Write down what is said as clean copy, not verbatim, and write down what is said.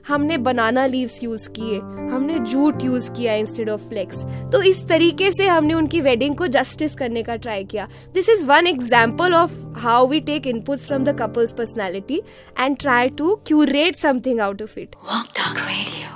हमने बनाना leaves use किए, हमने जूट यूज किया इंस्टेड ऑफ फ्लेक्स। तो इस तरीके से हमने उनकी वेडिंग को जस्टिस करने का ट्राई किया। This is one example of how we take inputs from the couples personality and try to curate something out of it. Walk Talk Radio.